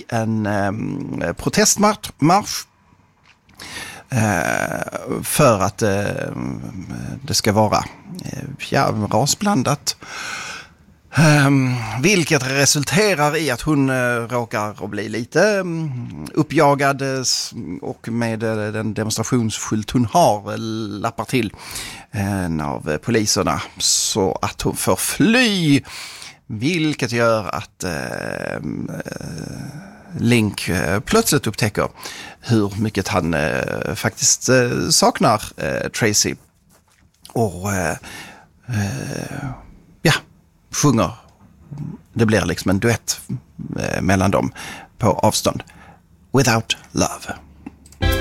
en protestmarsch för att det ska vara rasblandat. Vilket resulterar i att hon råkar att bli lite uppjagad och med den demonstrationsskylt hon har lappar till av poliserna så att hon får fly, vilket gör att Link plötsligt upptäcker hur mycket han faktiskt saknar Tracy och sjunger. Det blir liksom en duett mellan dem på avstånd. Without Love.